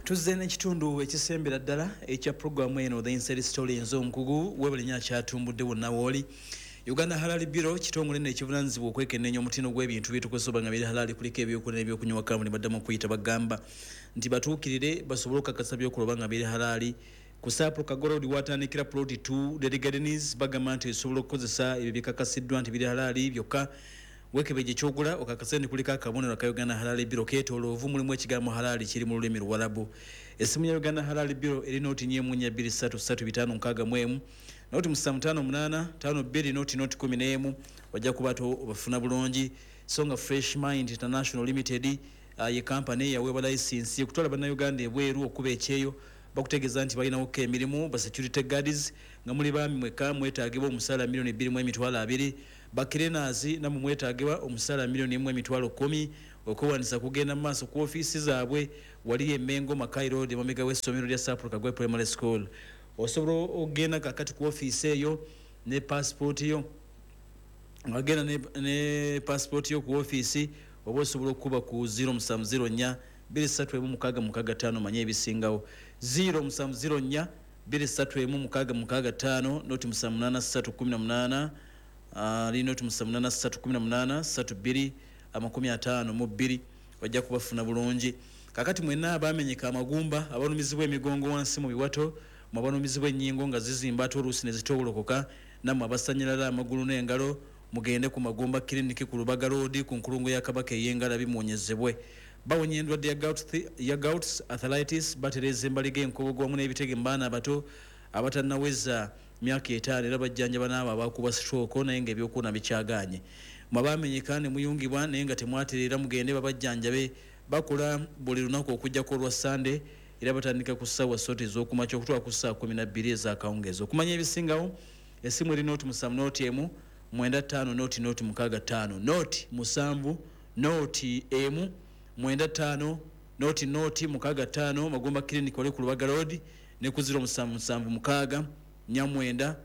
Tuzze n'ekitundu ekisembera ddala ekya programu eno The Inside Story ez'omukugu webalinya kyatumbudde wonna wooli. Uganda Halal Bureau kitongole n'ekivunaanyizibwa okwekenneenya omutindo gw'ebintu byetukozesa nga biri halali kuliko ebyokulya n'ebyokunywa kamuli baddamu okuyita bagamba nti batuukirire basobole okukakasa byokuloba nga biri halali. Ku Sapro Kagorodi watandikira plot 2 Lady Gardens bagamba nti esobola okukozesa ebyo byekakasiddwa nti biri halali byokka. Wekebeje kyogula okakaseni kuliko akabonero ka Uganda Halal Bureau ketoloovu mulimu ekigambo halali kiri mu lulimi Luwarabu. Essimu ya Uganda Halal Bureau eri noti nyemunya 2335 noti 558 noti 11 wajja kubato bafuna bulungi. Songa Fresh Mind International Limited ye company yaweebwa license yekutwala bannayuganda ebweru okuba ekyeyo bakutegeeza nti balinawo emirimu ba security guards nga muli bami mweka mwetaagibwa omusaala milioni 2.2 bakirenazi namwe mwetaagibwa omusaala milioni 1.10 okuwanisa kugenda mu maaso ku office zaabwe wali Emengo Makai Road Omega West Omero lya Sapro Kagwe Primary School. Osobola ogenda kakati ku office eyo ne passport yo ngagenda ne passport yo ku office oba osobola okuba ku 070 23165 manye ebisingawo 070 23165 noti 88318 noti 88318 3252 wajja kubafuna bulungi. Kakati mwenna abamenyeka amagumba abanumizibwa emigongo wansi mu biwato mu abanumizibwa ennyingo nga zizimba ate oluusi ne zitowolokoka nammwe abasanyalala amagulu n'engalo mugende ku magumba kiriniki ku Lubaga Road ku nkulungu ya Kabaka ey'engala bimuwonyezebwe. Bawonya endwadde ya gouts, arthritis, batereza embaliga enkobogo wamu n'ebitege mbaana abato abatannaweza myaka 5 era bajjanjaba n'abo abakuba stroke naye ng'ebyokuwona bikyaganye. Mwabamenyeka ne muyungibwa naye nga temwaterera mugende babajjanjabe bakola buli lunaku okujjako olwa Sunday era batandika ku ssaawa sote ez'okumakya okutwala ku ssaawa 12 ez'akawungeezi. Okumanya ebisingawo essimu eri noti 7 noti emu 95 noti 65 noti 7 noti emu 95 noti 65 magomba clinic wali ku Lubaga Road ne ku 077 nyamwenda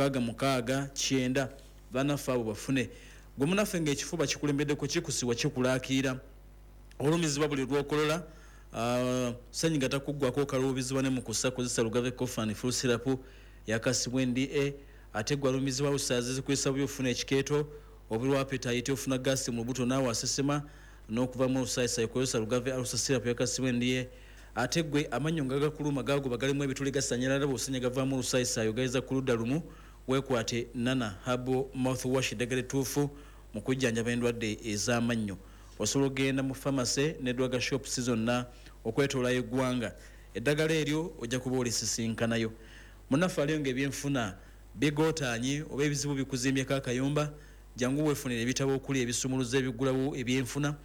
669 bana fabo bafune gomunafe ng'ekifuba kikulembedde ku kikusiwa kikulaakira olumizibwa buli lwokolola sanyiga takuggwako kalubizibwa ne mu kussa kozesa Lugave Coffee Full Syrup yakasibwa NDA ate gwalumizibwa usaze zikwesa byofuna ekikeeto obulwa appetite ofuna gas mu lubuto nawe asesema n'okuva mu lusayisa yakozesa Lugave alusasira yakasibwa NDA ate gwe amanyo ngaga kuluma gago bagalimu ebituli gasanyalala bosenya gava mu lusayisa yogaiza kuludda lumu wekwate Nana Habo mouthwash dagale tufu mu kujjanja endwadde ez'amannyo. Osobola ogenda mu pharmacy ne drug shop season na okwetoola eggwanga eddagala eryo ojja kuba olisisinkanayo. Munafu aliyo ng'ebyenfuna bigootaanye oba ebizibu bikuzimbyeko akayumba jangu weefunire ebitabo okuli ebisumuluzo ebigulawo ebyenfuna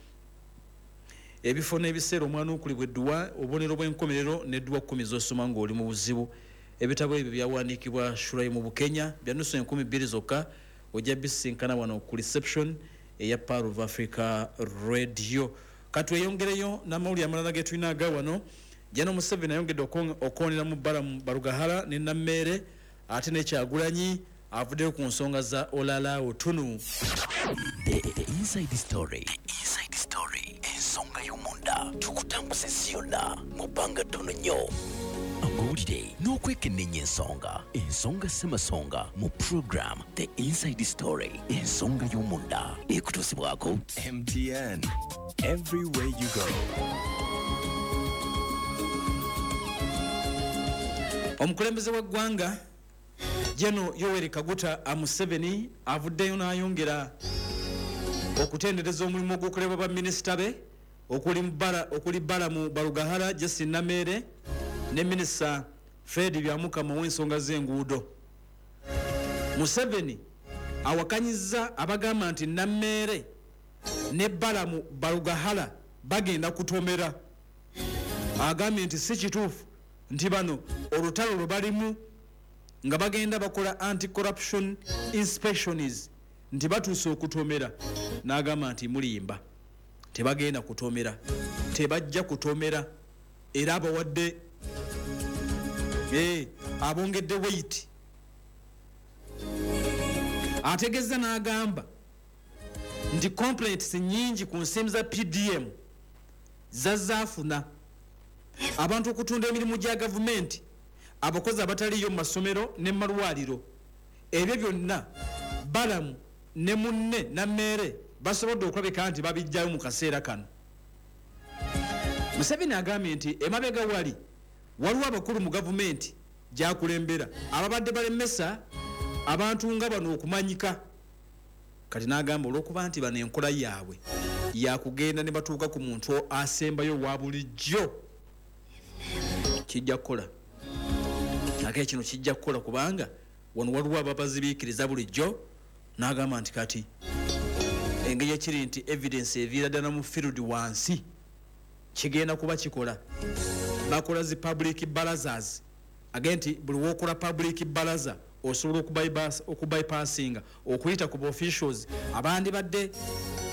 ebifo n'ebiseera omwana okulibwa edduwa obubonero bw'enkomerero n'edduwa 10 z'osoma ng'oli mu buzibu. Ebitabo ebyo byawandiikibwa Shulai mu Bukenya bya nusu 2,000 zokka ojja bisinkana wano ku reception eya Power of Africa Radio. Katweyongereyo n'amawulire amalala ge tulina aga wano. Jano Museveni ayongedde okwonera mu bbala mu Balugahala ne Nammere ate n'ekyagulanyi avuddeyo ku nsonga za Olala Otunu. The Inside Story. Inside Story. Ensonga y'omunda tukutambuza ziyonna mu bbanga ttono nnyo. Amawulire n'okwekenneenya ensonga ssemasonga mu program The Inside Story ensonga y'omunda ekutuusibwako MTN everywhere you go. Omukulembeze w'eggwanga Jeno Yoweri Kaguta Museveni avuddeyo n'ayongera okutendereza omulimu gw'okuleba ba minisita be okuli bbala mu Balugahala Justin Namere ne minisita Fred Byamukama w'ensonga z'enguudo. Museveni awakanyizza abagamba nti Namere ne bbala mu Balugahala bagenda kutomera. Agambye nti si kituufu nti bano olutalo lwe balimu nga bagenda bakola anti-corruption inspections nti batuuse okutomera. N'agamba nti muliyimba tebagenda kutomera, tebajja kutomera era abawadde abongedde weight. Ategeza n'agamba nti complaints nyingi ku nsimu za PDM zazaafuna abantu okutunda emirimu gya gavumenti, abakozi abataliyo mu masomero ne malwaliro, ebyo byonna Balamu ne munne Nammeere basobodde okulabika nti babijjayo mu kaseera kano. Museveni agambye nti emabega waliwo abakulu mu gavumenti gyakulembera ababadde balemesa abantu nga bano okumanyika. Kati n'agamba olw'okuba nti bano enkola yaabwe yakugenda ne batuuka ku muntu asembayo wa bulijjo, kijja kukola ate kino kijja kukola kubanga wano waliwo ababazibiikiriza bulijjo. N'agamba nti kati engeri ekiri nti evidence eviira ddala mu field wansi kigenda kuba kikola. Bakola zi public barazas agenti buli wokola public baraza osobola okubypassinga okuyita ku officials abandi badde